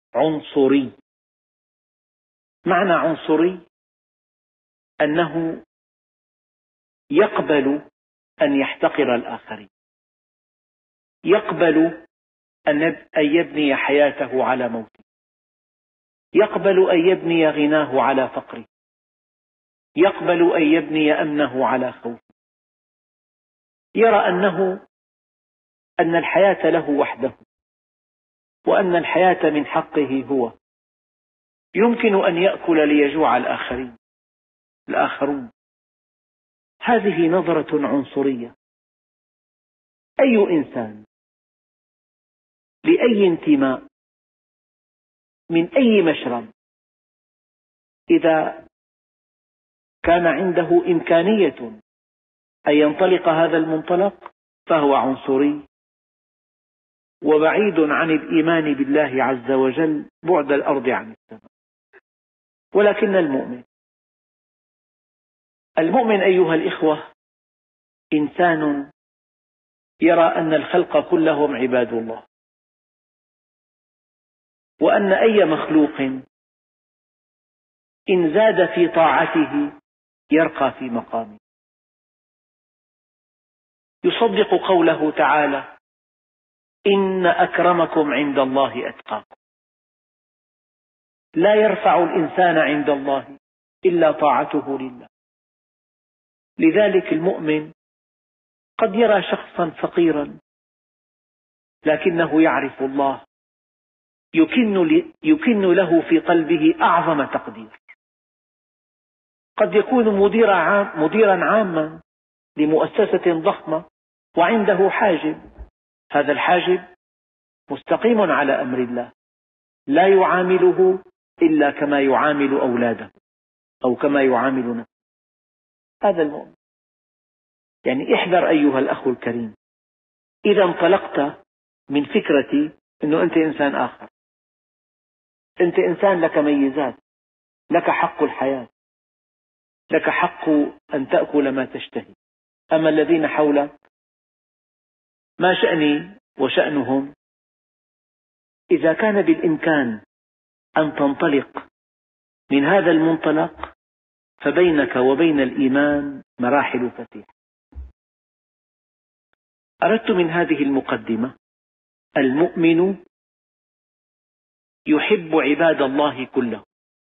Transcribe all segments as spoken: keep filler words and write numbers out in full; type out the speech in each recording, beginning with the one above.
عنصري. معنى عنصري أنه يقبل أن يحتقر الآخرين، يقبل أن يبني حياته على موته، يقبل أن يبني غناه على فقره، يقبل أن يبني أمنه على خوفه، يرى أنه أن الحياة له وحده، وأن الحياة من حقه هو، يمكن أن يأكل ليجوع الآخرين الآخرون. هذه نظرة عنصرية. أي إنسان لأي انتماء من أي مشرب إذا كان عنده إمكانية أن ينطلق هذا المنطلق فهو عنصري وبعيد عن الإيمان بالله عز وجل بعد الأرض عن السماء. ولكن المؤمن المؤمن أيها الإخوة إنسان يرى أن الخلق كلهم عباد الله، وأن أي مخلوق إن زاد في طاعته يرقى في مقامه. يصدق قوله تعالى: إن أكرمكم عند الله أتقاكم. لا يرفع الإنسان عند الله إلا طاعته لله. لذلك المؤمن قد يرى شخصا فقيرا لكنه يعرف الله، يكن, يكن له في قلبه أعظم تقدير. قد يكون مدير عام مديرا عاما لمؤسسة ضخمة وعنده حاجب، هذا الحاجب مستقيم على أمر الله، لا يعامله إلا كما يعامل أولاده أو كما يعامل نفسه. هذا المؤمن. يعني احذر أيها الأخ الكريم، إذا انطلقت من فكرة أنه أنت إنسان آخر، أنت إنسان لك ميزات، لك حق الحياة، لك حق أن تأكل ما تشتهي، أما الذين حولك ما شأني وشأنهم. إذا كان بالإمكان أن تنطلق من هذا المنطلق فبينك وبين الإيمان مراحل فتيحة. أردت من هذه المقدمة: المؤمن يحب عباد الله كلهم،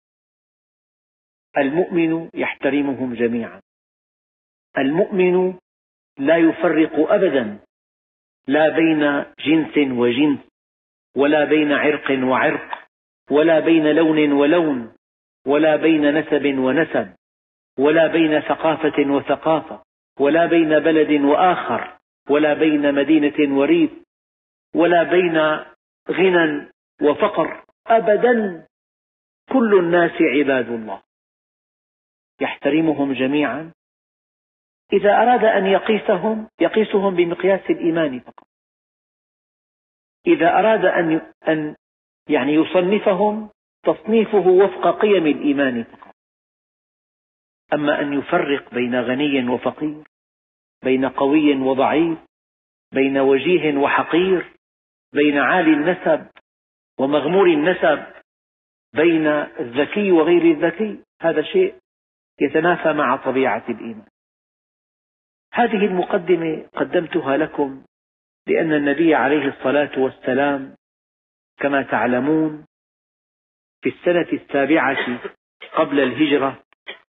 المؤمن يحترمهم جميعا، المؤمن لا يفرق أبدا لا بين جنس وجنس، ولا بين عرق وعرق، ولا بين لون ولون، ولا بين نسب ونسب، ولا بين ثقافة وثقافة، ولا بين بلد وآخر، ولا بين مدينة وريف، ولا بين غنى وفقر، أبدا. كل الناس عباد الله، يحترمهم جميعا. إذا أراد أن يقيسهم يقيسهم بمقياس الإيمان فقط. إذا أراد أن أن يعني يصنفهم تصنيفه وفق قيم الإيمان فقط. أما أن يفرق بين غني وفقير، بين قوي وضعيف، بين وجيه وحقير، بين عالي النسب ومغمور النسب، بين الذكي وغير الذكي، هذا شيء يتنافى مع طبيعة الإيمان. هذه المقدمة قدمتها لكم لأن النبي عليه الصلاة والسلام كما تعلمون في السنة السابعة قبل الهجرة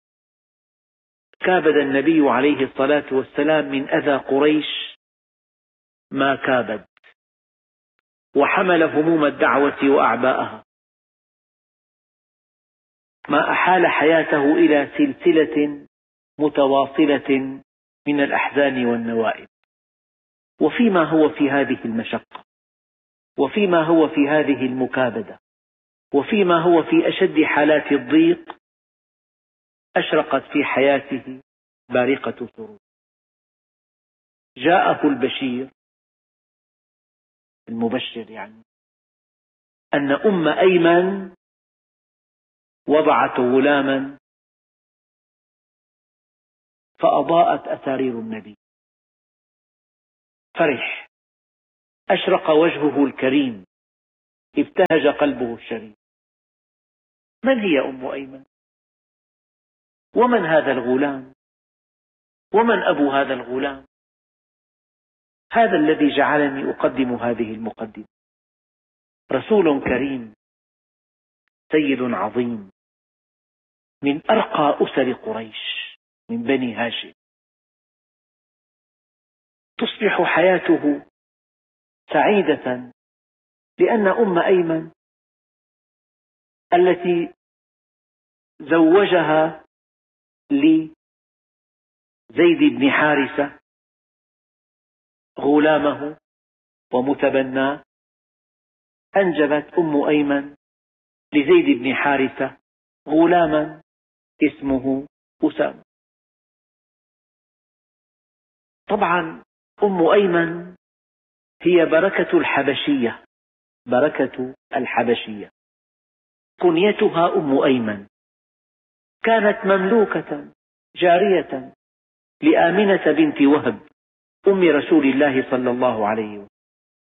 كابد النبي عليه الصلاة والسلام من أذى قريش ما كابد، وحمل هموم الدعوة وأعباءها، ما أحال حياته إلى سلسلة متواصلة من الأحزان والنوائب. وفيما هو في هذه المشقة، وفيما هو في هذه المكابدة، وفيما هو في أشد حالات الضيق، أشرقت في حياته بارقة سرور. جاءه البشير المبشر، يعني أن أم أيمن وضعت غلاما فأضاءت أسارير النبي، فرح، أشرق وجهه الكريم ابتهج قلبه الشريف. من هي أم أيمن؟ ومن هذا الغلام؟ ومن أبو هذا الغلام؟ هذا الذي جعلني أقدم هذه المقدمة. رسول كريم، سيد عظيم، من أرقى أسر قريش، من بني هاشم. تصبح حياته سعيدة لأن أم أيمن التي زوجها لزيد بن حارثة غلامه ومتبناه، أنجبت أم أيمن لزيد بن حارثة غلاما اسمه أسامة. طبعا أم أيمن هي بركة الحبشية، بركة الحبشية، كنيتها أم أيمن. كانت مملوكة جارية لآمنة بنت وهب أم رسول الله صلى الله عليه وسلم.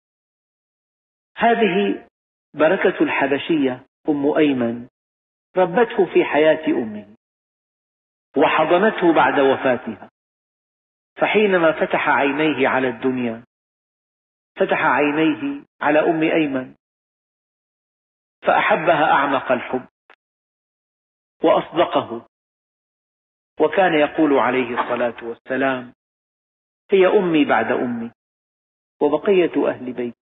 هذه بركة الحبشية أم أيمن ربته في حياة أمه وحضنته بعد وفاتها، فحينما فتح عينيه على الدنيا فتح عينيه على أم أيمن فأحبها أعمق الحب وأصدقه، وكان يقول عليه الصلاة والسلام: هي أمي بعد أمي وبقية أهل بيتي.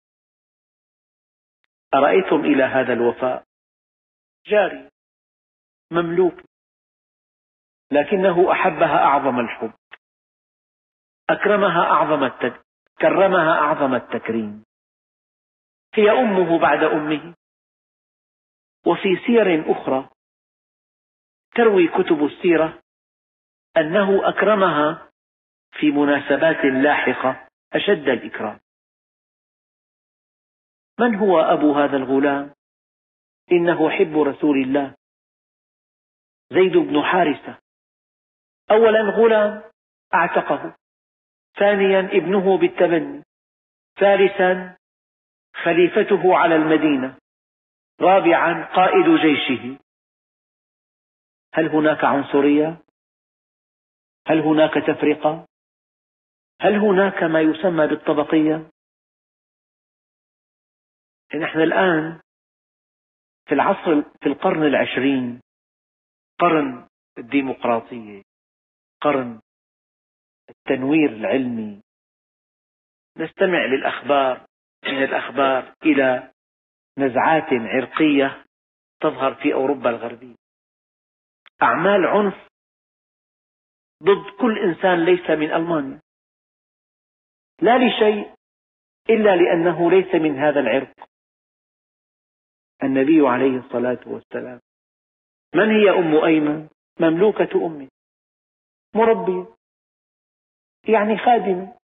أرأيتم إلى هذا الوفاء؟ جاري مملوك، لكنه أحبها أعظم الحب، أكرمها أعظم التك... كرمها أعظم التكريم. هي أمه بعد أمه. وفي سير أخرى تروي كتب السيرة أنه أكرمها في مناسبات لاحقة أشد الإكرام. من هو أبو هذا الغلام؟ إنه حب رسول الله، زيد بن حارثة. أولا غلام أعتقه، ثانيا ابنه بالتبني، ثالثا خليفته على المدينة، رابعا قائد جيشه. هل هناك عنصرية؟ هل هناك تفرقة؟ هل هناك ما يسمى بالطبقية؟ نحن الآن في العصر في القرن العشرين، قرن الديمقراطية، قرن التنوير العلمي، نستمع للأخبار، من الأخبار إلى نزعات عرقية تظهر في أوروبا الغربية، أعمال عنف ضد كل إنسان ليس من ألمانيا، لا لشيء إلا لأنه ليس من هذا العرق. النبي عليه الصلاة والسلام: من هي أم أيمن؟ مملوكة أمي، مربية، يعني خادمة.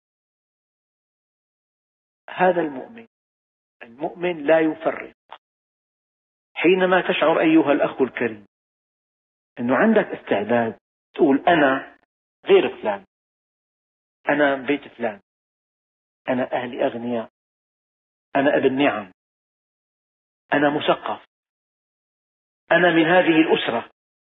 هذا المؤمن، المؤمن لا يفرق. حينما تشعر أيها الأخ الكريم أنه عندك استعداد تقول أنا غير فلان، أنا بيت فلان، أنا أهلي أغنياء، أنا ابن نعم، أنا مثقف، أنا من هذه الأسرة،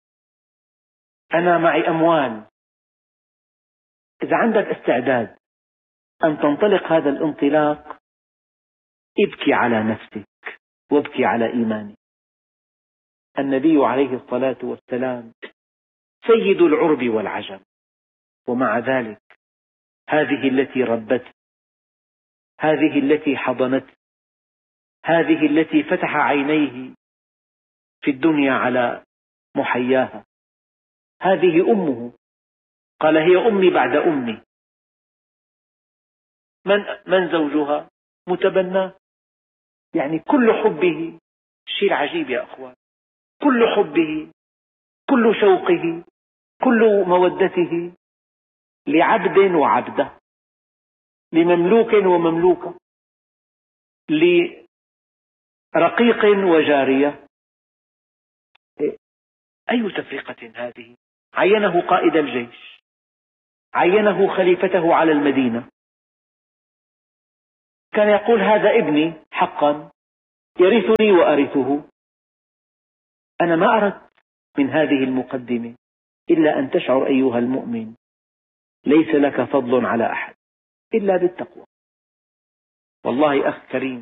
أنا معي أموال. إذا عندك استعداد أن تنطلق هذا الانطلاق، ابكي على نفسك وابكي على إيمانك. النبي عليه الصلاة والسلام سيد العرب والعجم، ومع ذلك هذه التي ربته، هذه التي حضنته، هذه التي فتح عينيه في الدنيا على محياها، هذه أمه. قال: هي أمي بعد أمي. من, من زوجها؟ متبناه. يعني كل حبه، شيء عجيب يا أخوان، كل حبه، كل شوقه، كل مودته لعبد وعبدة، لمملوك ومملوكة، لرقيق وجارية. أي تفرقة هذه؟ عينه قائد الجيش، عينه خليفته على المدينة، كان يقول: هذا ابني حقا، يرثني وأرثه. أنا ما أردت من هذه المقدمة إلا أن تشعر أيها المؤمن ليس لك فضل على أحد إلا بالتقوى. والله أخ كريم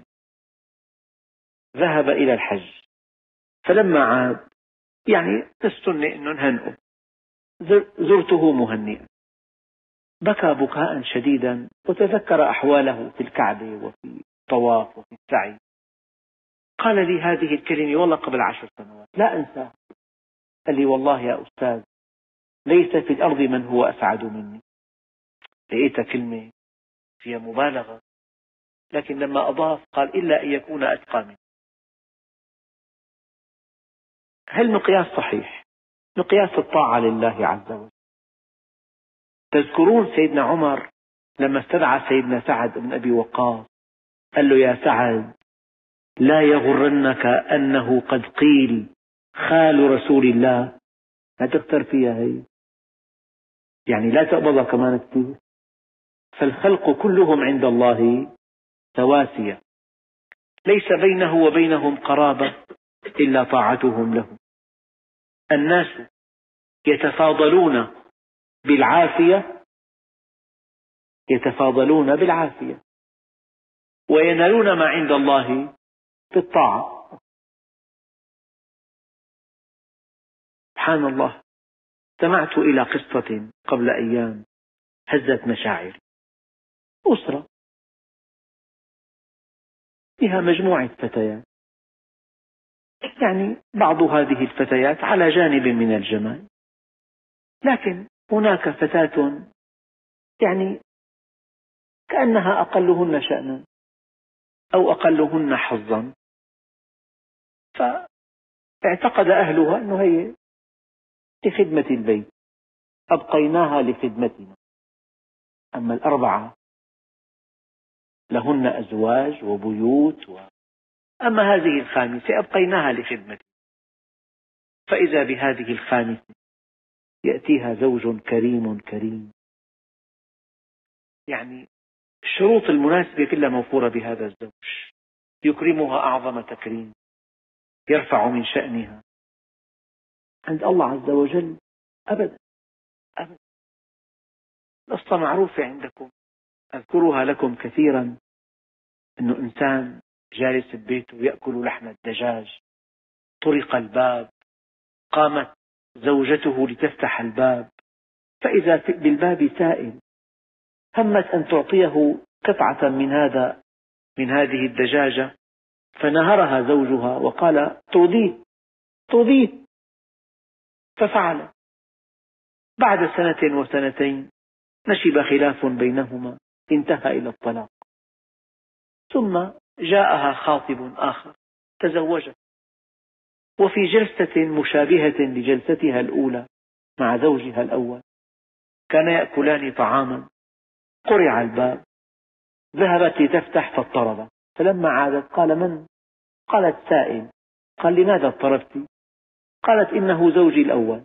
ذهب إلى الحج، فلما عاد يعني السنة أنه نهنئه، زرته مهنئا، بكى بكاء شديدا وتذكر أحواله في الكعبة وفي الطواف وفي السعي. قال لي هذه الكلمة والله قبل عشر سنوات لا أنساها. قال لي والله يا أستاذ ليس في الأرض من هو أسعد مني. لقيتها كلمة فيها مبالغة، لكن لما أضاف قال إلا أن يكون أتقى مني. هل مقياس صحيح، مقياس الطاعة لله عز وجل. تذكرون سيدنا عمر لما استدعى سيدنا سعد بن أبي وقاص قال له يا سعد لا يغرنك أنه قد قيل خال رسول الله، لا تختر فيها هي، يعني لا تقبضها كمان كثير. فالخلق كلهم عند الله تواسية، ليس بينه وبينهم قرابة إلا طاعتهم له. الناس يتفاضلون بالعافية يتفاضلون بالعافية وينالون ما عند الله بالطاعة. سبحان الله، استمعت إلى قصة قبل أيام هزت مشاعري. أسرة فيها مجموعة فتيات، يعني بعض هذه الفتيات على جانب من الجمال، لكن هناك فتاة يعني كأنها أقلهن شأنا أو أقلهن حظا، فاعتقد أهلها أنه هي لخدمة البيت أبقيناها لخدمتنا، أما الأربعة لهن أزواج وبيوت و... أما هذه الخامسة أبقيناها لخدمتنا. فإذا بهذه الخامسة يأتيها زوج كريم كريم، يعني الشروط المناسبة كلها موفورة بهذا الزوج، يكرمها أعظم تكريم، يرفع من شأنها. عند الله عز وجل أبدا أبدا. القصة معروفة عندكم، أذكرها لكم كثيرا، أنه إنسان جالس ببيته يأكل لحم الدجاج، طرق الباب، قامت زوجته لتفتح الباب، فإذا بالباب سائل، همت أن تعطيه قطعة من هذا من هذه الدجاجة، فنهرها زوجها وقال توديه توديه، ففعل. بعد سنة وسنتين نشب خلاف بينهما انتهى إلى الطلاق، ثم جاءها خاطب آخر تزوجت، وفي جلسة مشابهة لجلستها الأولى مع زوجها الأول كان يأكلان طعاما، قرع الباب، ذهبت لتفتح فاضطرب، فلما عادت قال من؟ قالت سائل. قال لماذا اضطربت؟ قالت إنه زوجي الأول.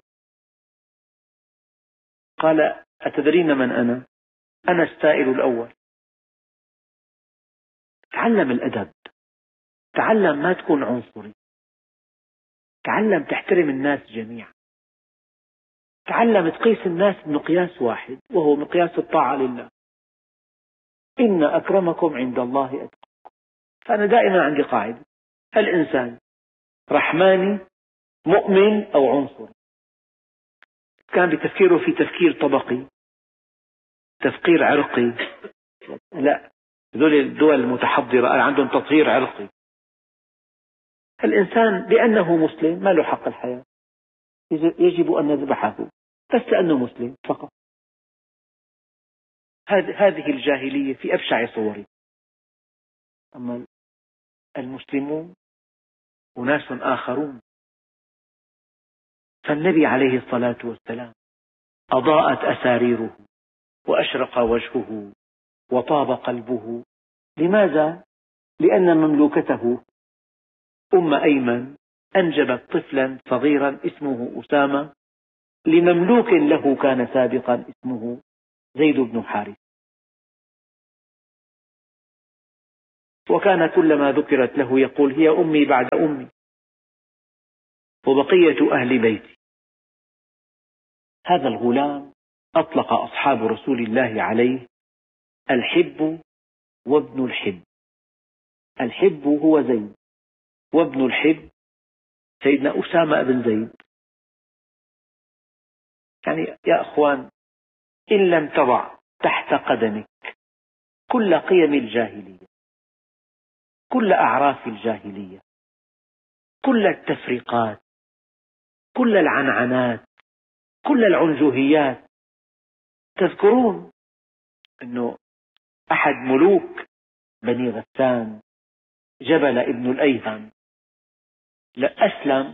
قال أتدرين من أنا؟ أنا السائل الأول. تعلم الأدب، تعلم ما تكون عنصري، تعلم تحترم الناس جميعا، تعلم تقيس الناس بمقياس واحد وهو مقياس الطاعة لله. إن أكرمكم عند الله أتقاكم. فأنا دائما عندي قاعدة، الإنسان رحماني مؤمن أو عنصري. كان بتفكيره في تفكير طبقي، تفكير عرقي، لا، هذول الدول المتحضرة عندهم تطهير عرقي. الإنسان لأنه مسلم ما له حق الحياة، يجب أن نذبحه بس لأنه مسلم فقط. هذه الجاهلية في أبشع صورها. أما المسلمون أناس آخرون. فالنبي عليه الصلاة والسلام أضاءت أساريره وأشرق وجهه وطاب قلبه. لماذا؟ لأن مملوكته أم أيمن أنجبت طفلا صغيرا اسمه أسامة لمملوك له كان سابقا اسمه زيد بن حارثة. وكان كلما ذكرت له يقول هي أمي بعد أمي وبقية أهل بيتي. هذا الغلام أطلق أصحاب رسول الله عليه الحب وابن الحب. الحب هو زيد، وابن الحب سيدنا أسامة بن زيد. يعني يا أخوان، إن لم تضع تحت قدمك كل قيم الجاهلية، كل أعراف الجاهلية، كل التفريقات، كل العنعنات، كل العنجهيات، تذكرون أنه أحد ملوك بني غسان جبل ابن الأيهم أسلم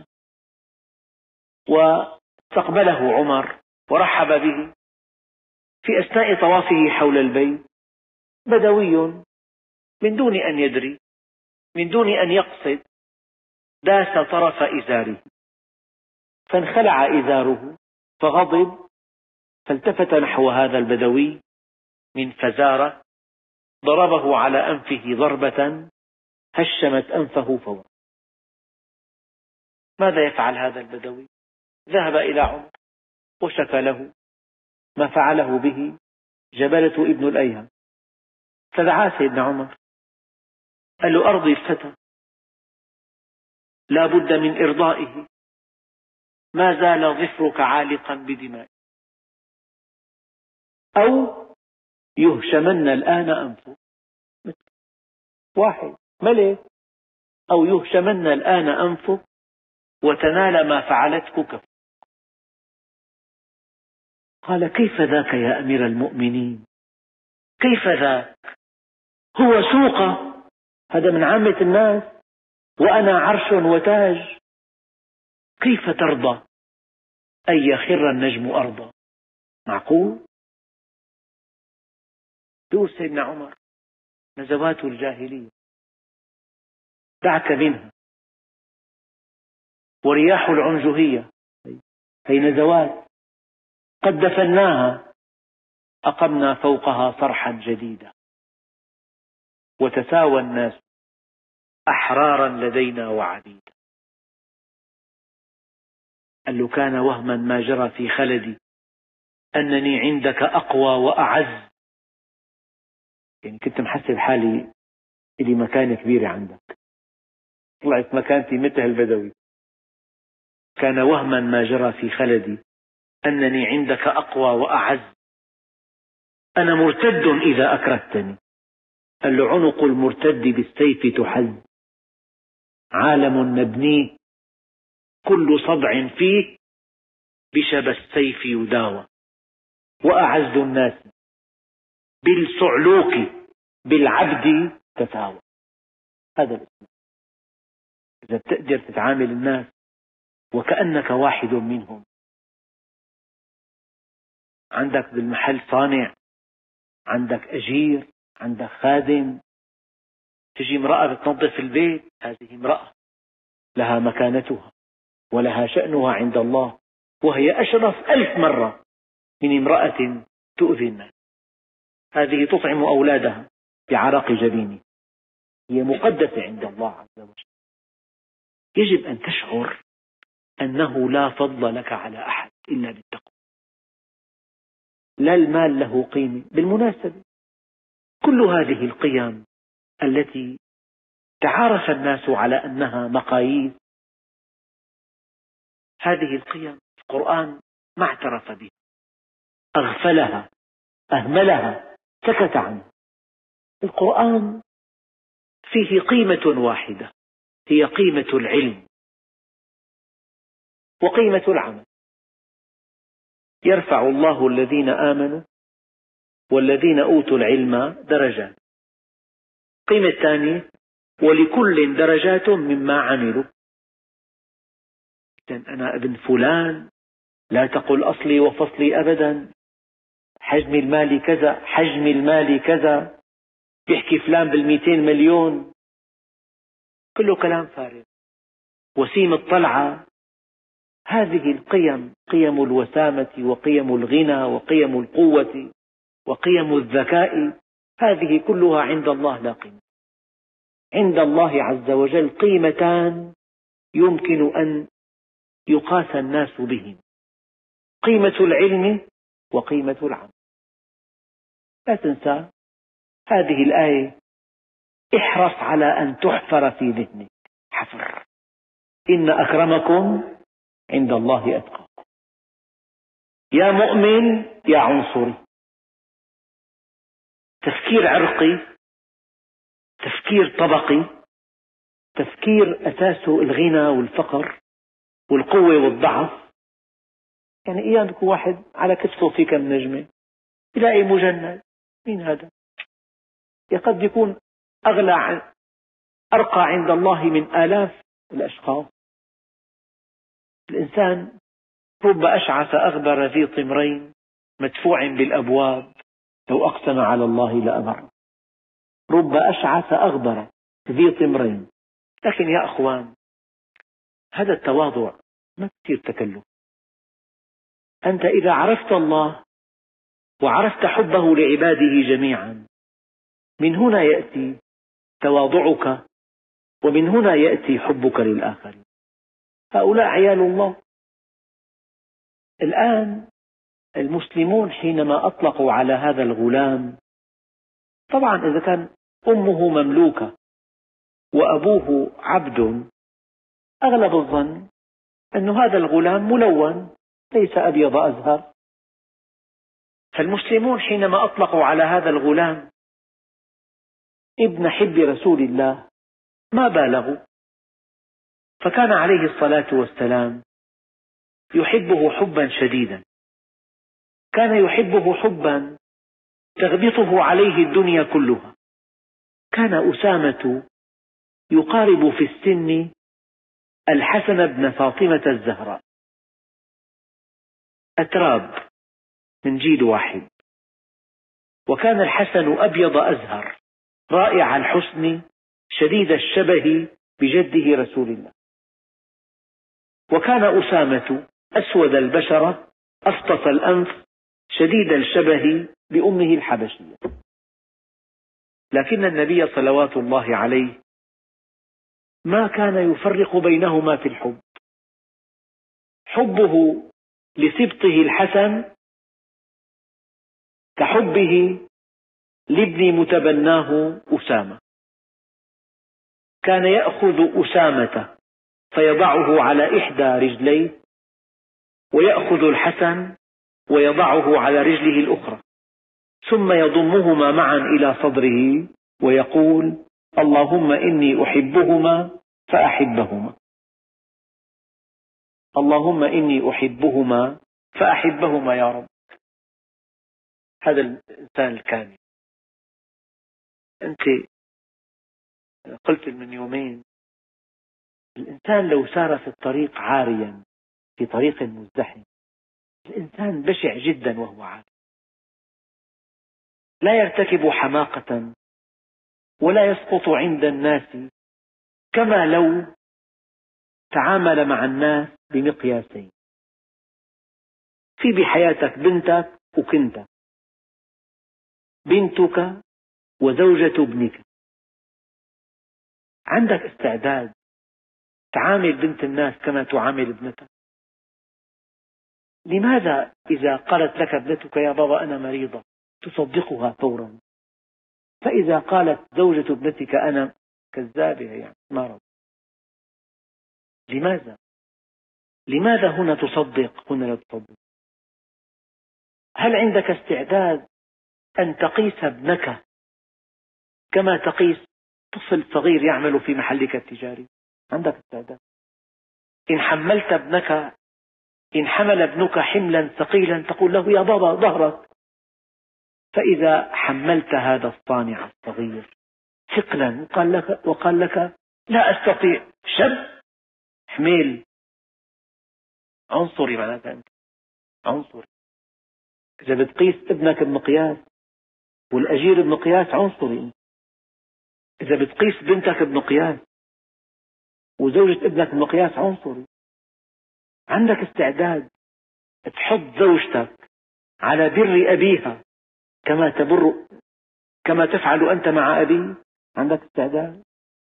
واستقبله عمر ورحب به. في أثناء طوافه حول البيت بدوي من دون أن يدري، من دون أن يقصد، داس طرف إزاره فانخلع إزاره فغضب، فالتفت نحو هذا البدوي من فزارة، ضربه على أنفه ضربة هشمت أنفه فورا. ماذا يفعل هذا البدوي؟ ذهب إلى عمر وشكى له ما فعله به جبلة ابن الأيهم، فدعا سيدنا عمر قال له أرضي الفتى، لا بد من إرضائه، ما زال ظفرك عالقا بدمائه، أو يهشمن الآن أنفه. واحد ملك، أو يهشمن الآن أنفه وتنال ما فعلته كفر. قال كيف ذاك يا أمير المؤمنين؟ كيف ذاك؟ هو سوقة، هذا من عامة الناس، وأنا عرش وتاج، كيف ترضى أن يخر النجم أرضا؟ معقول؟ يقول سيدنا عمر نزوات الجاهلية دعك منها، ورياح العنجهية هي نزوات قد دفناها، أقمنا فوقها صرحا جديدا، وتساوى الناس أحرارا لدينا وعبيدا. قال له كان وهما ما جرى في خلدي أنني عندك أقوى وأعز. يعني كنت محسب حالي إلي مكانة كبيرة عندك، طلعت مكانتي مثل البدوي. كان وهما ما جرى في خلدي أنني عندك أقوى وأعز، أنا مرتد إذا أكرهتني. قال له عنق المرتد بالسيف تحز، عالم نبنيه كل صدع فيه بشب السيف يداوى، وأعز الناس بالصعلوك بالعبد تساوى. هذا الاسم، إذا بتقدر تتعامل الناس وكأنك واحد منهم. عندك بالمحل صانع، عندك أجير، عندك خادم، تجي امرأة بتنظف البيت، هذه امرأة لها مكانتها ولها شأنها عند الله، وهي أشرف ألف مرة من امرأة تؤذي الناس. هذه تطعم أولادها بعرق جبينه، هي مقدسة عند الله عز وجل. يجب أن تشعر أنه لا فضل لك على أحد إلا بالتقوى. لا المال له قيمة. بالمناسبة كل هذه القيم التي تعارف الناس على أنها مقاييس، هذه القيم القرآن ما اعترف بها، أغفلها، أهملها، سكت عنها. القرآن فيه قيمة واحدة، هي قيمة العلم وقيمة العمل. يرفع الله الذين آمنوا والذين أوتوا العلم درجات. قيمة ثانية ولكل درجات مما عملوا. أنا ابن فلان، لا تقل أصلي وفصلي أبدا، حجم المال كذا، حجم المال كذا، يحكي فلان بالمئتين مليون، كله كلام فارغ. وسيم الطلعة. هذه القيم، قيم الوسامة وقيم الغنى وقيم القوة وقيم الذكاء، هذه كلها عند الله لا قيمة. عند الله عز وجل قيمتان يمكن أن يقاس الناس بهم: قيمة العلم وقيمة العمل. لا تنسى هذه الآية، احرص على أن تحفر في ذهنك حفر: إن أكرمكم عند الله أتقاكم. يا مؤمن يا عنصري، تفكير عرقي، تفكير طبقي، تفكير أساسه الغنى والفقر والقوة والضعف. يعني أيام يكون واحد على كتفه في كم نجمة، يلاقي مجند، مين هذا؟ قد يكون أغلى أرقى عند الله من آلاف الأشخاص. الإنسان رب أشعث أغبر ذي طمرين مدفوع بالأبواب لو أقسم على الله لأبر. رب أشعث أغبر ذي طمرين. لكن يا أخوان، هذا التواضع ما كثير تكلف. أنت إذا عرفت الله وعرفت حبه لعباده جميعا، من هنا يأتي تواضعك، ومن هنا يأتي حبك للآخرين. هؤلاء عيال الله. الآن المسلمون حينما أطلقوا على هذا الغلام، طبعا إذا كان أمه مملوكة وأبوه عبد، أغلب الظن أن هذا الغلام ملون ليس أبيض أزهر. فالمسلمون حينما أطلقوا على هذا الغلام ابن حب رسول الله ما بالغوا، فكان عليه الصلاة والسلام يحبه حبا شديدا، كان يحبه حبا تغبطه عليه الدنيا كلها. كان أسامة يقارب في السن الحسن بن فاطمة الزهراء، أتراب من جيل واحد. وكان الحسن أبيض أزهر رائع الحسن شديد الشبه بجده رسول الله. وكان أسامة أسود البشرة أفطس الأنف شديد الشبه بأمه الحبشية. لكن النبي صلوات الله عليه ما كان يفرق بينهما في الحب. حبه لسبطه الحسن كحبه لابن متبناه أسامة. كان يأخذ أسامة فيضعه على إحدى رجليه، ويأخذ الحسن ويضعه على رجله الأخرى، ثم يضمهما معا إلى صدره ويقول: اللهم إني أحبهما فأحبهما، اللهم إني أحبهما فأحبهما يا رب. هذا الإنسان الكامل. أنت قلت من يومين الإنسان لو سار في الطريق عاريا في طريق مزدحم، الإنسان بشع جدا وهو عاري، لا يرتكب حماقة ولا يسقط عند الناس، كما لو تعامل مع الناس بمقياسين. في بحياتك بنتك وكنتك، بنتك وزوجة ابنك، عندك استعداد تعامل بنت الناس كما تعامل ابنتك؟ لماذا إذا قالت لك ابنتك يا بابا أنا مريضة تصدقها فورا، فإذا قالت زوجة ابنتك أنا كذابة يعني مرض؟ لماذا؟ لماذا هنا تصدق هنا لا تصدق؟ هل عندك استعداد أن تقيس ابنك كما تقيس طفل صغير يعمل في محلك التجاري؟ عندك استعداد؟ إن حملت ابنك إن حمل ابنك حملا ثقيلا تقول له يا بابا ظهرك. فإذا حملت هذا الصانع الصغير ثقلا وقال لك, وقال لك لا أستطيع، شب حميل، عنصري معناتها أنت عنصري. إذا بتقيس ابنك بمقياس والأجير بمقياس عنصري. إذا بتقيس بنتك بمقياس وزوجة ابنك بمقياس عنصري. عندك استعداد تحط زوجتك على بر أبيها كما تبر كما تفعل أنت مع أبي؟ عندك استعداد؟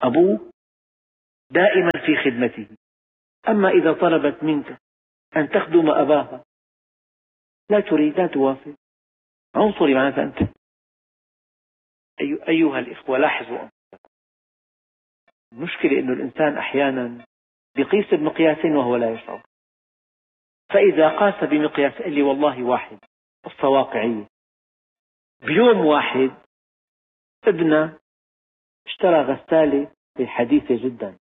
أبوك دائما في خدمته، أما إذا طلبت منك أن تخدم أباها لا تريد، لا توافق، عنصري معناتها أنت. أيها الإخوة لاحظوا، المشكلة أن الإنسان أحيانا بقيس بمقياس وهو لا يشعر، فإذا قاس بمقياس اللي والله واحد، قصة واقعية، بيوم واحد ابنه اشترى غسالة حديثة جدا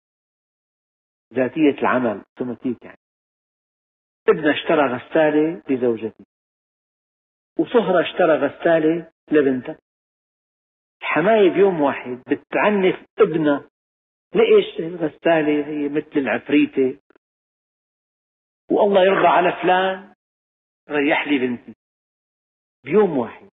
ذاتية العمل اوتوماتيك، يعني ابنه اشترى غسالة لزوجته، وصهرة اشترى غسالة لبنته. الحماية بيوم واحد بتعنف ابنه، ليش الغسالة هي مثل العفريتة، والله يرضى على فلان ريح لي بنتي، بيوم واحد،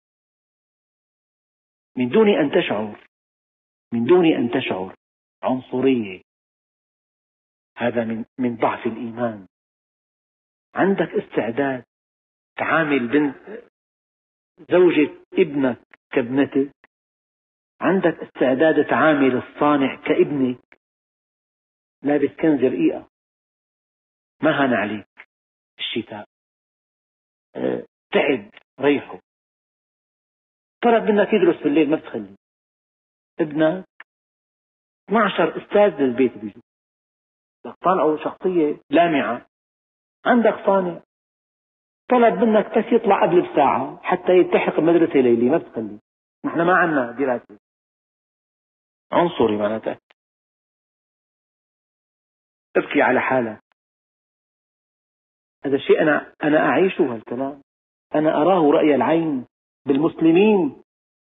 من دون أن تشعر، من دون أن تشعر عنصرية. هذا من من ضعف الإيمان. عندك استعداد تعامل بنت زوجة ابنك كابنتك، عندك استعداد تعامل الصانع كابنك، لابس كنز رقيقة ما هان عليك الشتاء، أه تعب ريحه، طلب منك يدرس بالليل ما بتخليه، ابنك اثني عشر أستاذ للبيت بيجوا طالعوا شخصية لامعة، عندك صانع طلب منك بس يطلع قبل بساعة حتى يلتحق بمدرسة ليلي ما بتخليه. نحن ما عندنا دراسة، عنصري معناته. ابكي على حالك. هذا الشيء أنا أنا أعيشه، هالكلام أنا أراه رأي العين بالمسلمين.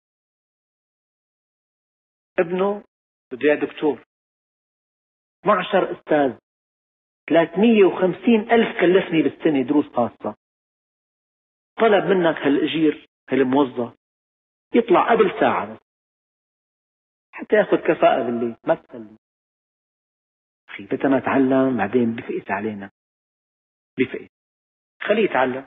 ابنه بده يا دكتور، اثني عشر أستاذ، ثلاثمئة وخمسين ألف كلفني بالسنة دروس خاصة، طلب منك هالأجير هالموظف يطلع قبل ساعة بس حتى يأخذ كفاءة بالليل ما تخلي. أخي متى ما تعلم بعدين بفئس علينا، بفئس، خليه يتعلم.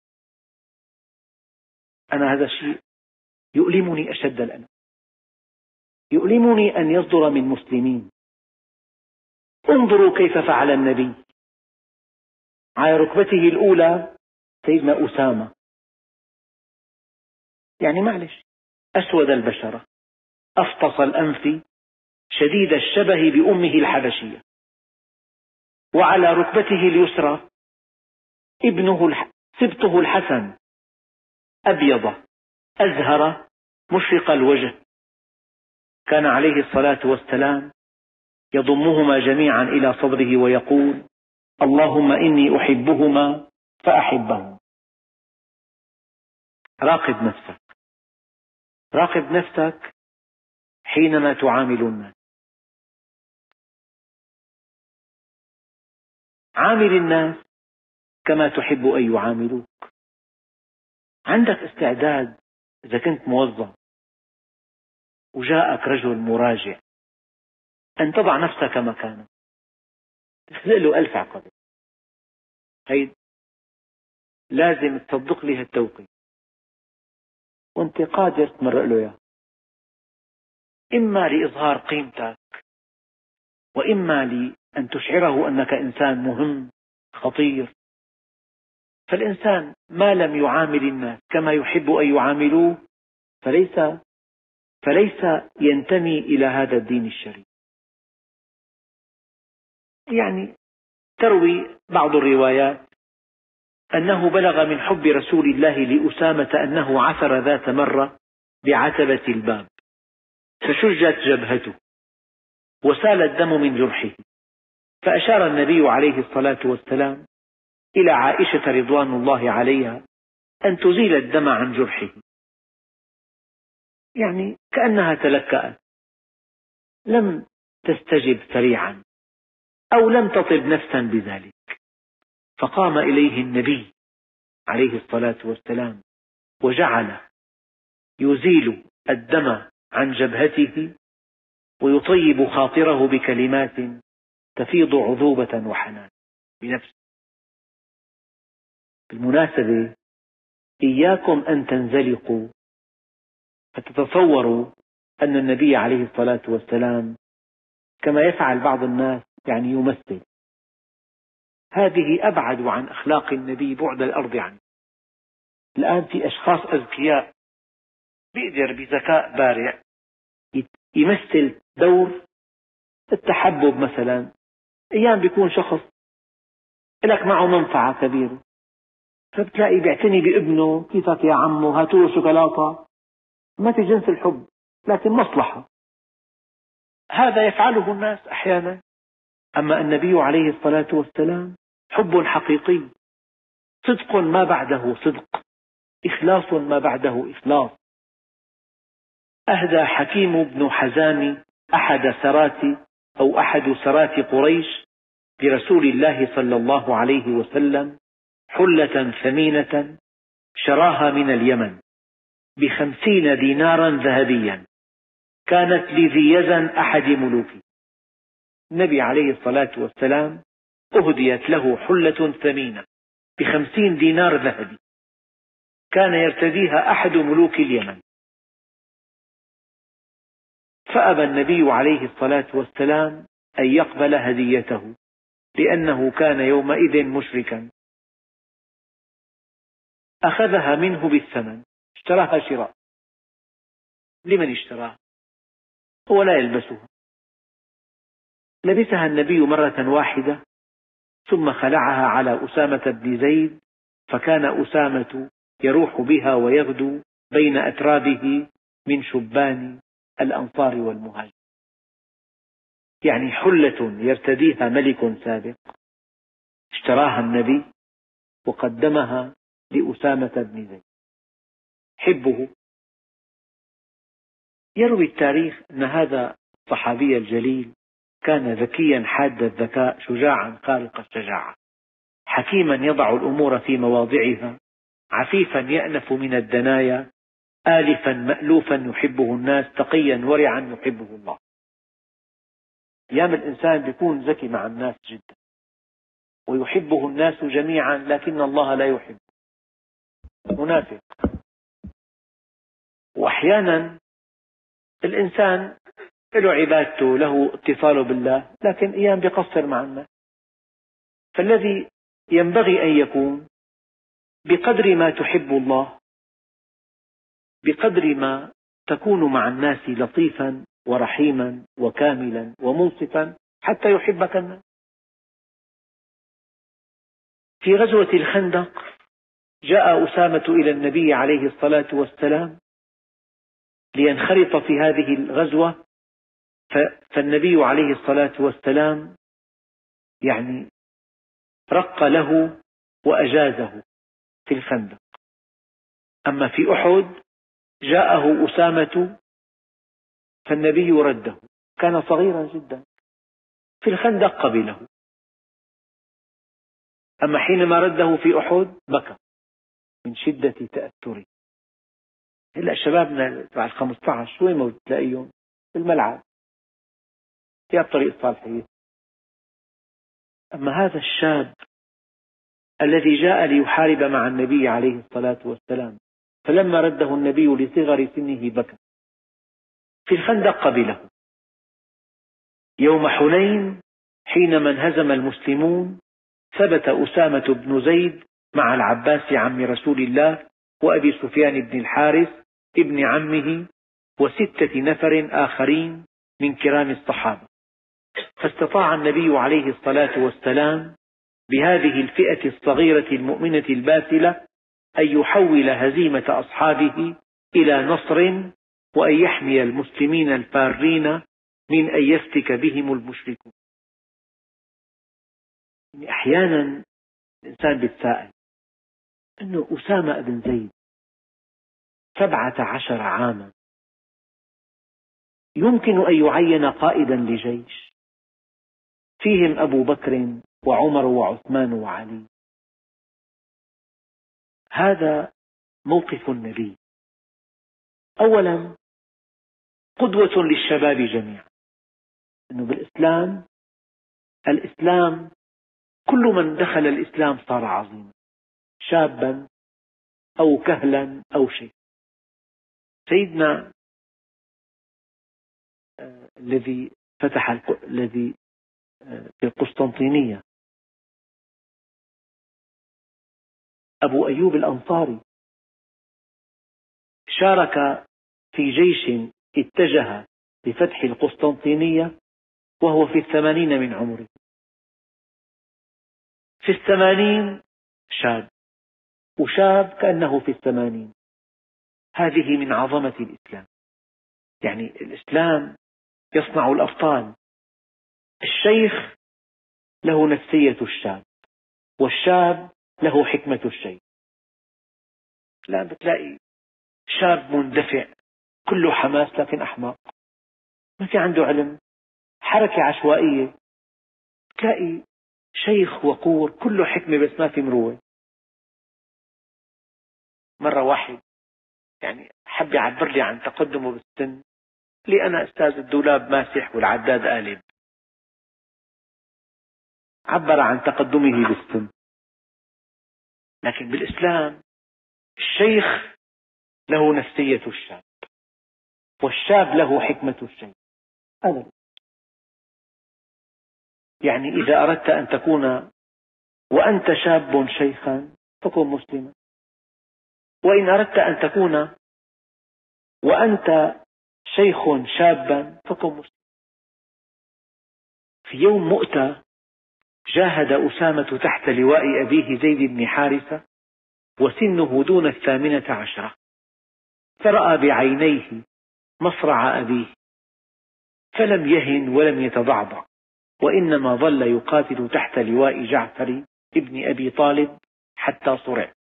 أنا هذا الشيء يؤلمني أشد الألم، يؤلمني أن يصدر من مسلمين. انظروا كيف فعل النبي على ركبته الأولى سيدنا أسامة، يعني معلش أسود البشرة، أفطس الأنف، شديد الشبه بأمه الحبشية، وعلى ركبته اليسرى ابنه الح... سبطه الحسن، أبيض أزهر مشرق الوجه، كان عليه الصلاة والسلام يضمهما جميعا إلى صدره ويقول: اللهم إني أحبهما فأحبهم. راقب نفسك، راقب نفسك حينما تعامل الناس، عامل الناس كما تحب أن يعاملوك. عندك استعداد إذا كنت موظف وجاءك رجل مراجع أن تضع نفسك مكانه، تخلق له ألف عقبة. هيد لازم تصدق لي هالتوقيت وانت قادر تمرق له إياه، إما لإظهار قيمتك وإما لأن تشعره أنك إنسان مهم خطير. فالإنسان ما لم يعامل الناس كما يحب أن يعاملوه فليس فليس ينتمي إلى هذا الدين الشريف. يعني تروي بعض الروايات أنه بلغ من حب رسول الله لأسامة أنه عثر ذات مرة بعتبة الباب فشجت جبهته وسال الدم من جرحه، فأشار النبي عليه الصلاة والسلام إلى عائشة رضوان الله عليها أن تزيل الدم عن جرحه، يعني كأنها تلكأت، لم تستجب سريعا أو لم تطب نفسا بذلك. فقام إليه النبي عليه الصلاة والسلام وجعل يزيل الدم عن جبهته ويطيب خاطره بكلمات تفيض عذوبة وحنان بنفسه. بالمناسبة إياكم أن تنزلقوا فتتصوروا أن النبي عليه الصلاة والسلام كما يفعل بعض الناس، يعني يمثل. هذه أبعد عن أخلاق النبي بعد الأرض عنه. الآن في أشخاص أذكياء بيقدر بذكاء بارع يمثل دور التحبب مثلا. أيام بيكون شخص لك معه منفعة كبيرة، فبتلاقي بيعتني بابنه، كيفك يا عمو، هاتوله شوكولاتة، ما في جنس الحب لكن مصلحة. هذا يفعله الناس أحيانا. أما النبي عليه الصلاة والسلام حب حقيقي، صدق ما بعده صدق، إخلاص ما بعده إخلاص. أهدى حكيم بن حزام أحد سرات أو أحد سرات قريش لرسول الله صلى الله عليه وسلم حلة ثمينة شراها من اليمن بخمسين دينارا ذهبيا، كانت لذي يزن أحد ملوكه. النبي عليه الصلاة والسلام أهديت له حلة ثمينة بخمسين دينار ذهبي، كان يرتديها أحد ملوك اليمن. فأبى النبي عليه الصلاة والسلام أن يقبل هديته، لأنه كان يومئذ مشركا. أخذها منه بالثمن، اشتراها شراء. لمن اشتراها؟ هو لا يلبسها. لبسها النبي مرة واحدة ثم خلعها على أسامة بن زيد، فكان أسامة يروح بها ويغدو بين أترابه من شبان الأنصار والمهاجرين. يعني حلة يرتديها ملك سابق اشتراها النبي وقدمها لأسامة بن زيد حبه. يروي التاريخ أن هذا الصحابي الجليل كان ذكيا حاد الذكاء، شجاعا خارق الشجاعة، حكيما يضع الأمور في مواضعها، عفيفا يأنف من الدنايا، آلفا مألوفا يحبه الناس، تقيا ورعا يحبه الله. أيام الإنسان يكون ذكي مع الناس جدا ويحبه الناس جميعا، لكن الله لا يحبه، منافق. وأحيانا الإنسان له عبادته، له اتصاله بالله، لكن أيام بيقصر مع الناس. فالذي ينبغي أن يكون بقدر ما تحب الله، بقدر ما تكون مع الناس لطيفا ورحيما وكاملا ومنصفا حتى يحبك الناس. في غزوة الخندق جاء أسامة إلى النبي عليه الصلاة والسلام لينخرط في هذه الغزوة، فالنبي عليه الصلاة والسلام يعني رق له وأجازه في الخندق. أما في أحد جاءه أسامة فالنبي رده، كان صغيرا جدا. في الخندق قبله، أما حينما رده في أحد بكى من شدة تأثره. هلأ شبابنا بعد خمسة عشر وين ما تلاقيهم؟ بالملعب يا بطريق الصالحية. أما هذا الشاب الذي جاء ليحارب مع النبي عليه الصلاة والسلام، فلما رده النبي لصغر سنه بكى. في الخندق قبله. يوم حنين حينما انهزم المسلمون ثبت أسامة بن زيد مع العباس عم رسول الله وأبي سفيان بن الحارث ابن عمه وستة نفر آخرين من كرام الصحابة. فاستطاع النبي عليه الصلاة والسلام بهذه الفئة الصغيرة المؤمنة الباسلة أن يحول هزيمة أصحابه إلى نصر، وأن يحمي المسلمين الفارين من أن يفتك بهم المشركون. أحيانا الإنسان بيتساءل أنه أسامة بن زيد سبعة عشر عاما يمكن أن يعين قائدا لجيش فيهم أبو بكر وعمر وعثمان وعلي. هذا موقف النبي. أولا قدوة للشباب جميعا، أنه بالإسلام الإسلام كل من دخل الإسلام صار عظيما، شابا أو كهلا أو شيء. سيدنا الذي فتح الذي في القسطنطينية. أبو أيوب الأنصاري شارك في جيش اتجه لفتح القسطنطينية وهو في الثمانين من عمره، في الثمانين شاب، وشاب كأنه في الثمانين. هذه من عظمة الإسلام، يعني الإسلام يصنع الأبطال. الشيخ له نفسية الشاب، والشاب له حكمة الشيخ. لا بتلاقي شاب مندفع كله حماس لكن أحمق، ما في عنده علم، حركة عشوائية. تلاقي شيخ وقور كله حكمة بس ما في مروة. مرة واحد يعني حب يعبر لي عن تقدمه بالسن، لي أنا أستاذ الدولاب ماسح والعداد قالب. عبر عن تقدمه بالسن، لكن بالإسلام الشيخ له نفسية الشاب، والشاب له حكمة الشيخ. هذا يعني إذا أردت أن تكون وأنت شاب شيخا فكن مسلما، وإن أردت أن تكون وأنت شيخ شابا فكن مسلما. في يوم مؤتة جاهد أسامة تحت لواء أبيه زيد بن حارثة وسنه دون الثامنة عشرة، فرأى بعينيه مصرع أبيه فلم يهن ولم يتضعضع، وإنما ظل يقاتل تحت لواء جعفر ابن أبي طالب حتى صرع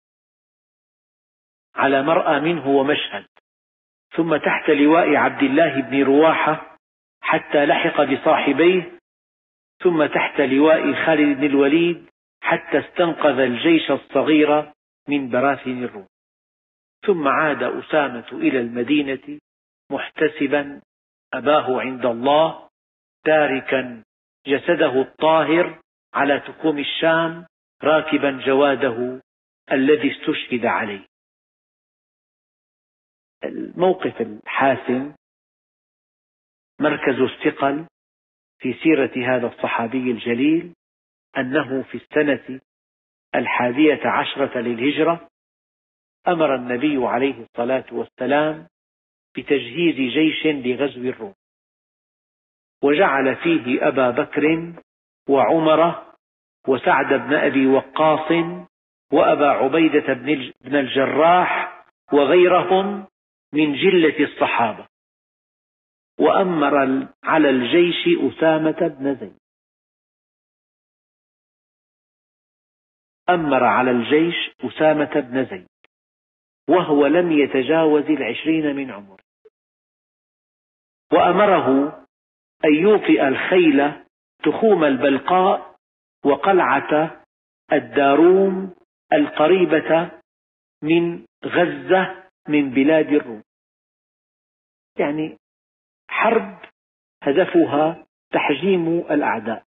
على مرأى منه ومشهد، ثم تحت لواء عبد الله بن رواحة حتى لحق بصاحبيه، ثم تحت لواء خالد بن الوليد حتى استنقذ الجيش الصغير من براثن الروم. ثم عاد أسامة إلى المدينة محتسبا أباه عند الله، تاركا جسده الطاهر على تكوم الشام، راكبا جواده الذي استشهد عليه. الموقف الحاسم مركز الثقل في سيرة هذا الصحابي الجليل أنه في السنة الحادية عشرة للهجرة أمر النبي عليه الصلاة والسلام بتجهيز جيش لغزو الروم، وجعل فيه أبا بكر وعمر وسعد بن أبي وقاص وأبا عبيدة بن الجراح وغيرهم من جلة الصحابة، وأمر على الجيش أسامة بن زيد. أمر على الجيش أسامة بن زيد وهو لم يتجاوز العشرين من عمره، وأمره أن يوطئ الخيل تخوم البلقاء وقلعة الداروم القريبة من غزة من بلاد الروم، يعني حرب هدفها تحجيم الأعداء.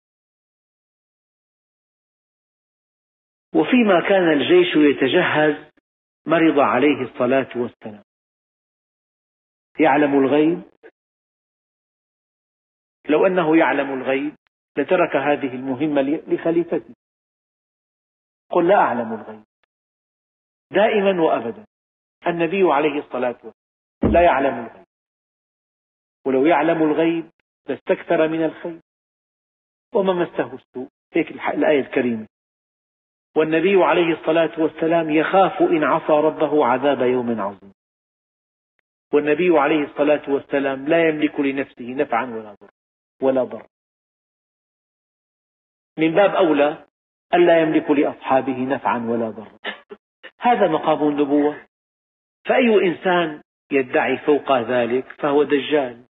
وفيما كان الجيش يتجهز مرض عليه الصلاة والسلام. يعلم الغيب؟ لو أنه يعلم الغيب لترك هذه المهمة لخليفته. قل لا أعلم الغيب دائما وأبدا. النبي عليه الصلاة والسلام لا يعلم الغيب، ولو يعلم الغيب لاستكثر من الخير وما مسه السوء. هيك الآية الكريمة. والنبي عليه الصلاة والسلام يخاف إن عصى ربه عذاب يوم عظيم. والنبي عليه الصلاة والسلام لا يملك لنفسه نفعا ولا ضر ولا ضر، من باب أولى ألا يملك لأصحابه نفعا ولا ضر. هذا مقام النبوة. فأي إنسان يدعي فوق ذلك فهو دجال.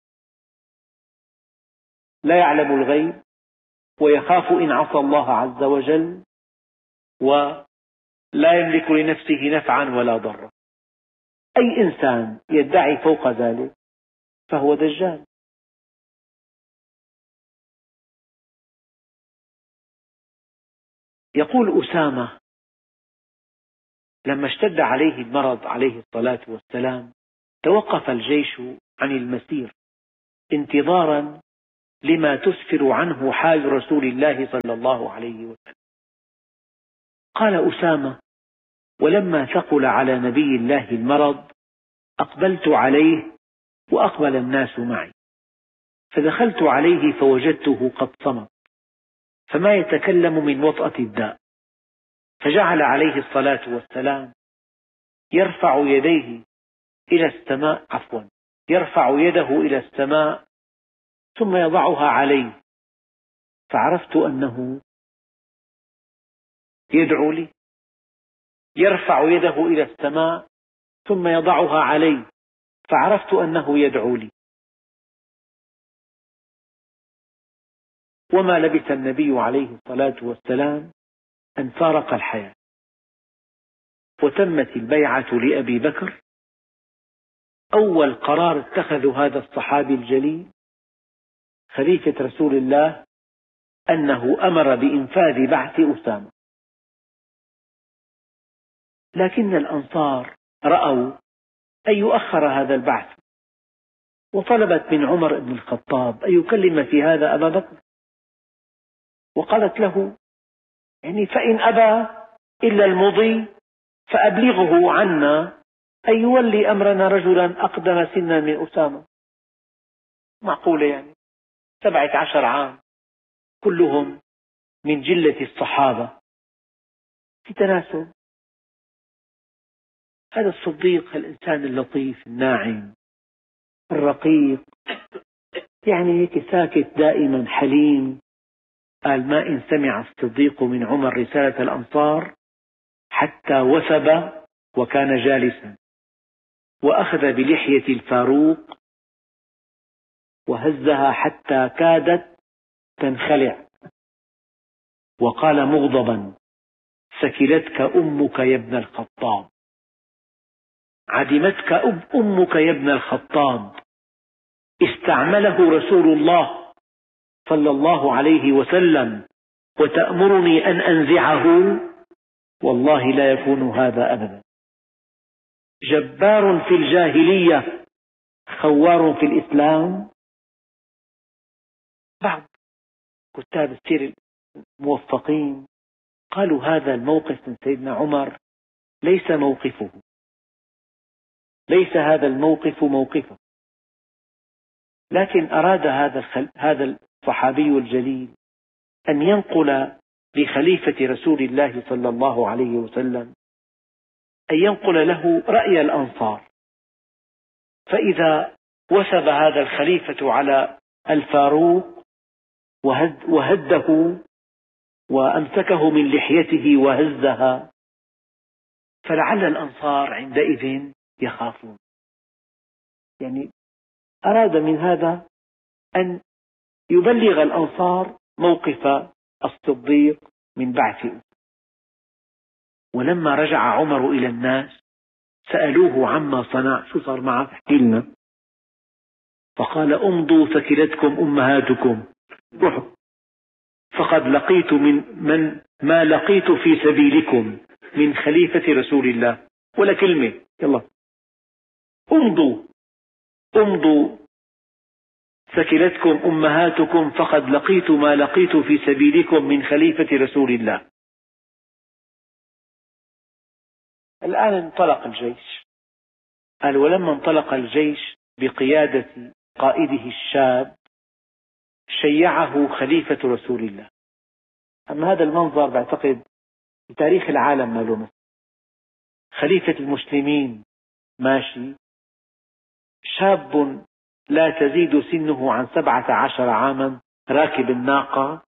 لا يعلم الغيب ويخاف إن عصى الله عز وجل، ولا يملك لنفسه نفعا ولا ضرا. أي إنسان يدعي فوق ذلك فهو دجال. يقول أسامة لما اشتد عليه المرض عليه الصلاة والسلام توقف الجيش عن المسير انتظارا لما تسفر عنه حال رسول الله صلى الله عليه وسلم. قال أسامة: ولما ثقل على نبي الله المرض أقبلت عليه وأقبل الناس معي، فدخلت عليه فوجدته قد صمت، فما يتكلم من وطأة الداء، فجعل عليه الصلاة والسلام يرفع يديه إلى السماء عفوا يرفع يده إلى السماء ثم يضعها عليه، فعرفت أنه يدعو لي. يرفع يده إلى السماء ثم يضعها عليه، فعرفت أنه يدعو لي. وما لبث النبي عليه الصلاة والسلام أن فارق الحياة، وتمت البيعة لأبي بكر. أول قرار اتخذ هذا الصحابي الجليل خليفة رسول الله أنه أمر بإنفاذ بعث أسامة. لكن الأنصار رأوا أن يؤخر هذا البعث، وطلبت من عمر بن الخطاب أن يكلم في هذا أبا بكر، وقالت له: يعني فإن أبى إلا المضي فأبلغه عنا أن يولي أمرنا رجلا أقدم سنا من أسامة. معقولة يعني سبعة عشر عام كلهم من جلة الصحابة في تناسب. هذا الصديق الإنسان اللطيف الناعم الرقيق، يعني هيك ساكت دائما حليم. قال: ما إن سمع الصديق من عمر رسالة الأنصار حتى وثب وكان جالسا، وأخذ بلحية الفاروق وهزها حتى كادت تنخلع، وقال مغضبا: ثكلتك أمك يا ابن الخطاب، عدمتك أمك يا ابن الخطاب، استعمله رسول الله صلى الله عليه وسلم وتأمرني أن أنزعه، والله لا يكون هذا أبدا. جبار في الجاهلية خوار في الإسلام. بعض كتاب السير الموفقين قالوا هذا الموقف من سيدنا عمر ليس موقفه، ليس هذا الموقف موقفه، لكن أراد هذا هذا الصحابي الجليل أن ينقل لخليفة رسول الله صلى الله عليه وسلم، أن ينقل له رأي الأنصار. فإذا وثب هذا الخليفة على الفاروق وهد وهده وأمسكه من لحيته وهزها، فلعل الأنصار عندئذ يخافون. يعني أراد من هذا أن يبلغ الأنصار موقف الصديق من بعثه. ولما رجع عمر إلى الناس سألوه عما صنع، شو صار معك احكي لنا. فقال: امضوا ثكلتكم أمهاتكم، روحوا، فقد لقيت من, من ما لقيت في سبيلكم من خليفة رسول الله، ولا كلمة، يلا امضوا امضوا ثكلتكم أمهاتكم فقد لقيت ما لقيت في سبيلكم من خليفة رسول الله. الآن انطلق الجيش. قال: ولما انطلق الجيش بقيادة قائده الشاب شيعه خليفة رسول الله. أما هذا المنظر بعتقد في تاريخ العالم ما له مثل. خليفة المسلمين ماشي، شاب لا تزيد سنه عن سبعة عشر عاما راكب الناقة.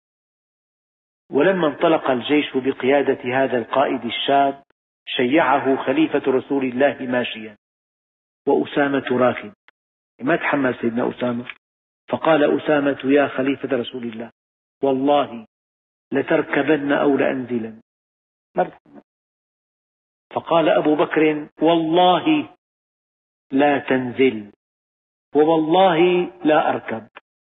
ولما انطلق الجيش بقيادة هذا القائد الشاب شيعه خليفة رسول الله ماشيا، وأسامة راكب. ما تحمل سيدنا أسامة، فقال أسامة: يا خليفة رسول الله، والله لتركبن أو لأنزلن. فقال أبو بكر: والله لا تنزل، ووالله لا أركب.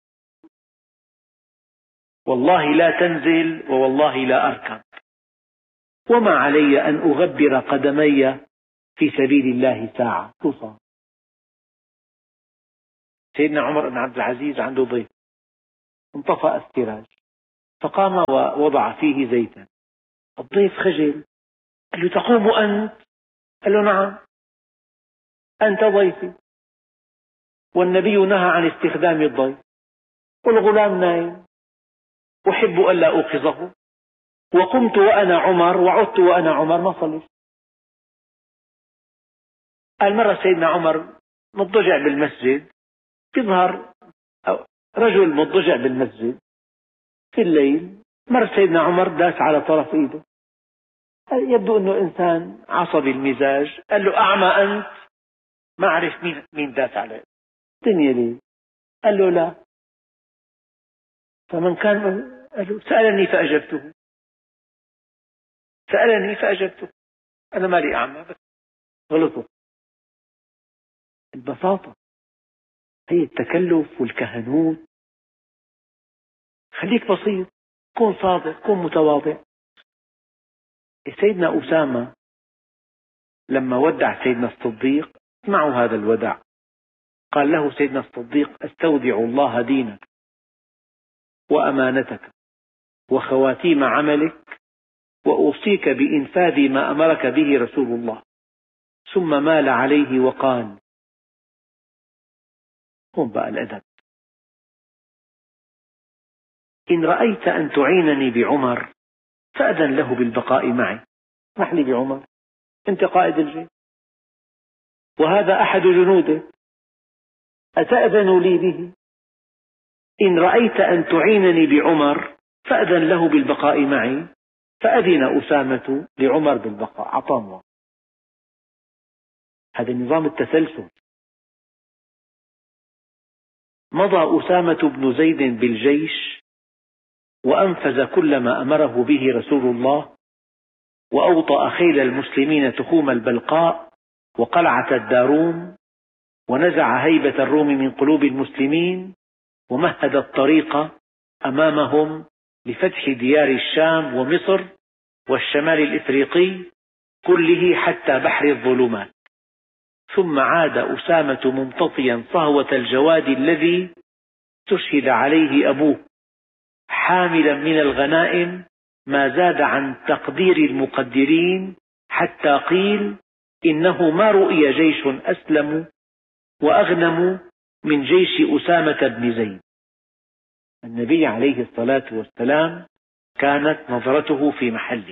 والله لا تنزل ووالله لا أركب، وما علي أن أغبر قدمي في سبيل الله ساعة. توصى. سيدنا عمر بن عبد العزيز عنده ضيف، انطفأ السراج، فقام ووضع فيه زيتا. الضيف خجل، قال له: تقوم أنت؟ قال له: نعم، أنت ضيفي، والنبي نهى عن استخدام الضيف، والغلام نايم، أحب ألا أوقظه، وقمت وأنا عمر وعدت وأنا عمر، ما صليت. قال: مرة سيدنا عمر مضطجع بالمسجد، يظهر رجل مضطجع بالمسجد في الليل، مر سيدنا عمر داس على طرف إيده، يبدو أنه إنسان عصبي المزاج، قال له: أعمى أنت؟ ما أعرف مين مين داس عليه، الدنيا ليه؟ قال له: لا. فمن كان قال له: سألني فأجبته، سألني فأجبته، أنا مالي أعمى، بس غلطوا. البساطة هي التكلف والكهنوت. خليك بسيط، كن صادق، كن متواضع. سيدنا أسامة لما ودع سيدنا الصديق، اسمعوا هذا الوداع، قال له سيدنا الصديق: أستودع الله دينك وأمانتك وخواتيم عملك، وأوصيك بإنفاذ ما أمرك به رسول الله. ثم مال عليه وقال: قم بقى الأدب، إن رأيت أن تعينني بعمر فأذن له بالبقاء معي. اسمح لي بعمر، أنت قائد الجيش وهذا أحد جنوده، أتأذن لي به؟ إن رأيت أن تعينني بعمر فأذن له بالبقاء معي. فأذن أسامة لعمر بالبقاء، عطاه. هذا نظام التسلسل. مضى أسامة بن زيد بالجيش وأنفذ كل ما أمره به رسول الله، وأوطأ خيل المسلمين تخوم البلقاء وقلعة الداروم، ونزع هيبة الروم من قلوب المسلمين، ومهد الطريق أمامهم لفتح ديار الشام ومصر والشمال الإفريقي كله حتى بحر الظلمات. ثم عاد أسامة ممتطيا صهوة الجواد الذي استشهد عليه أبوه، حاملا من الغنائم ما زاد عن تقدير المقدرين، حتى قيل إنه ما رؤي جيش أسلم وأغنم من جيش أسامة بن زيد. النبي عليه الصلاة والسلام كانت نظرته في محله.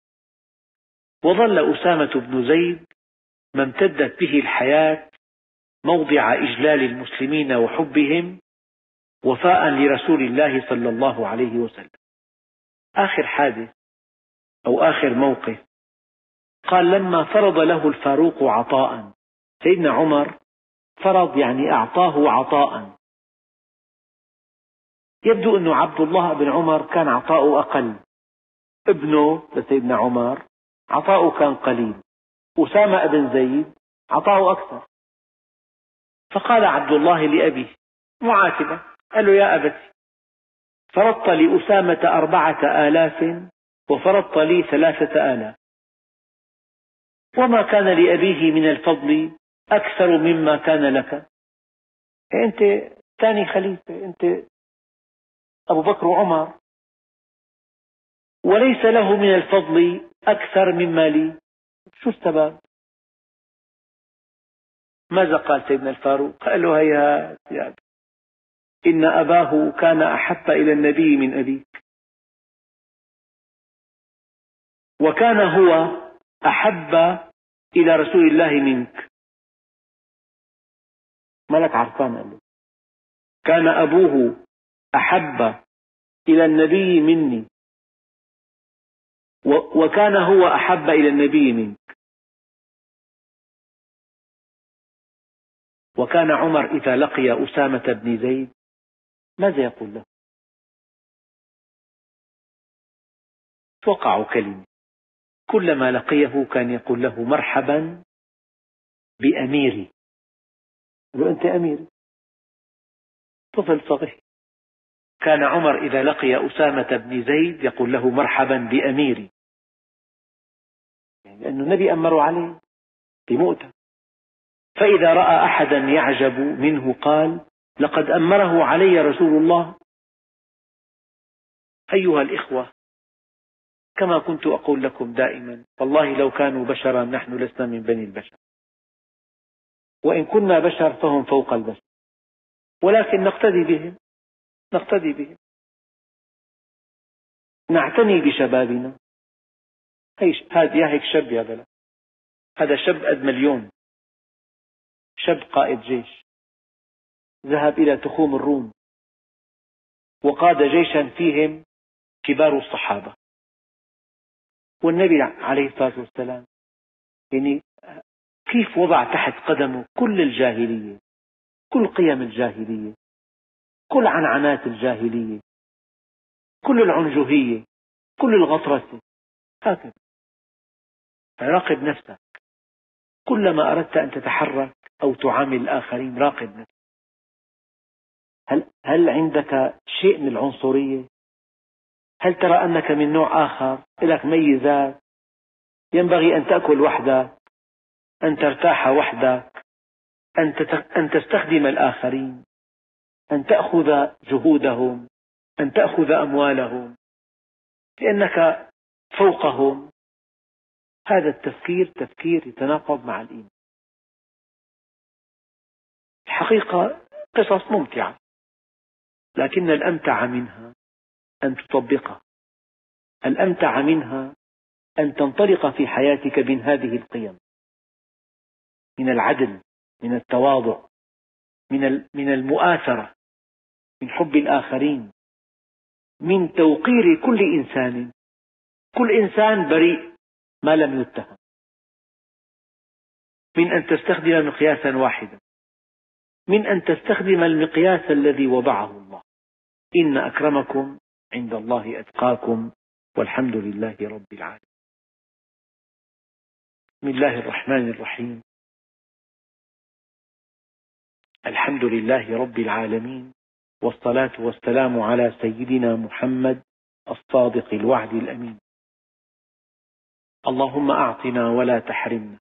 وظل أسامة بن زيد ما امتدت به الحياة موضع إجلال المسلمين وحبهم، وفاء لرسول الله صلى الله عليه وسلم. آخر حادث أو آخر موقف، قال لما فرض له الفاروق عطاء، سيدنا عمر فرض يعني أعطاه عطاء. يبدو أن عبد الله بن عمر كان عطاؤه أقل، ابنه لسيدنا عمر عطاؤه كان قليل، أسامة بن زيد عطاؤه أكثر. فقال عبد الله لأبيه معاتبة، قال له: يا أبتي، فرضت لأسامة أربعة آلاف وفرضت لي ثلاثة آلاف، وما كان لأبيه من الفضل أكثر مما كان لك. أنت ثاني خليفة، أنت أبو بكر وعمر، وليس له من الفضل أكثر مما لي، شو السبب؟ ماذا قال سيدنا الفاروق؟ قال له: هيهات يا أبي، إن أباه كان أحب إلى النبي من أبيك، وكان هو أحب إلى رسول الله منك. ملك عرفان قال له: كان أبوه أحب إلى النبي مني، وكان هو أحب إلى النبي منك. وكان عمر إذا لقي أسامة بن زيد ماذا يقول له؟ توقعوا كلمة، كلما لقيه كان يقول له: مرحبا بأميري. قال له: أنت أميري، طفل صغير. كان عمر إذا لقي أسامة بن زيد يقول له: مرحبا بأميري، يعني لأن النبي أمر عليه في مؤتة. فإذا رأى أحدا يعجب منه قال: لقد أمره علي رسول الله. أيها الإخوة، كما كنت أقول لكم دائما، والله لو كانوا بشرا نحن لسنا من بني البشر، وإن كنا بشر فهم فوق البشر، ولكن نقتدي بهم نقتدي بهم نعتني بشبابنا. هذا هيك شاب يا بلد، هذا شاب قد مليون، شاب قائد جيش ذهب إلى تخوم الروم وقاد جيشا فيهم كبار الصحابة، والنبي عليه الصلاة والسلام يعني كيف وضع تحت قدمه كل الجاهلية، كل قيم الجاهلية، كل عنعنات الجاهلية، كل العنجهية، كل الغطرسة. هكذا راقب نفسك، كلما أردت أن تتحرك أو تعامل الآخرين راقب نفسك. هل, هل عندك شيء من العنصرية؟ هل ترى أنك من نوع آخر، لك ميزات؟ ينبغي أن تأكل وحدك، أن ترتاح وحدك، أن تستخدم الآخرين، أن تأخذ جهودهم، أن تأخذ أموالهم لأنك فوقهم. هذا التفكير تفكير يتناقض مع الإيمان. الحقيقة قصص ممتعة، لكن الأمتع منها أن تطبقها، الأمتع منها أن تنطلق في حياتك من هذه القيم، من العدل، من التواضع، من من المؤاثرة، من حب الآخرين، من توقير كل إنسان. كل إنسان بريء ما لم يتهم، من أن تستخدم مقياسا واحدا، من أن تستخدم المقياس الذي وضعه الله. إن أكرمكم عند الله أتقاكم، والحمد لله رب العالمين. بسم الله الرحمن الرحيم. الحمد لله رب العالمين، والصلاة والسلام على سيدنا محمد الصادق الوعد الأمين. اللهم أعطنا ولا تحرمنا،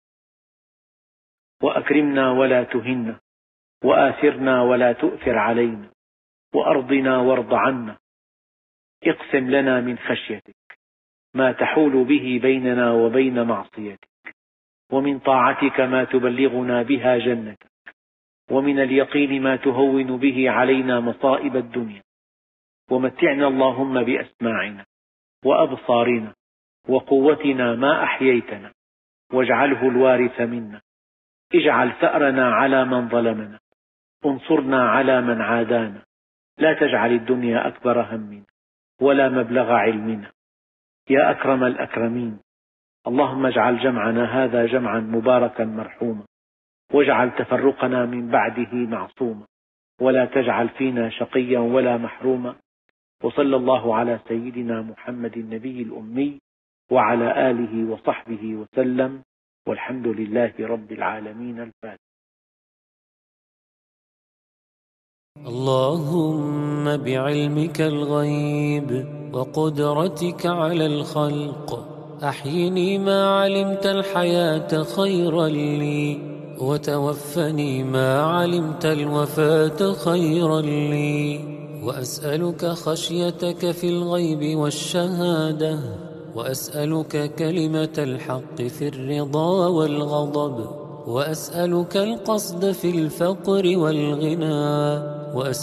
وأكرمنا ولا تهنا، وآثرنا ولا تؤثر علينا، وأرضنا وارض عنا. اقسم لنا من خشيتك ما تحول به بيننا وبين معصيتك، ومن طاعتك ما تبلغنا بها جنتك، ومن اليقين ما تهون به علينا مصائب الدنيا. ومتعنا اللهم بأسماعنا وأبصارنا وقوتنا ما أحييتنا، واجعله الوارث منا. اجعل ثأرنا على من ظلمنا، انصرنا على من عادانا. لا تجعل الدنيا أكبر همنا ولا مبلغ علمنا، يا أكرم الأكرمين. اللهم اجعل جمعنا هذا جمعا مباركا مرحوما، واجعل تفرقنا من بعده معصوما، ولا تجعل فينا شقيا ولا محروما. وصلى الله على سيدنا محمد النبي الأمي وعلى آله وصحبه وسلم، والحمد لله رب العالمين. الفاتحة. اللهم بعلمك الغيب وقدرتك على الخلق أحيني ما علمت الحياة خيرا لي، وتوفني ما علمت الوفاة خيرا لي. وأسألك خشيتك في الغيب والشهادة، وأسألك كلمة الحق في الرضا والغضب، وأسألك القصد في الفقر والغنى، وأسألك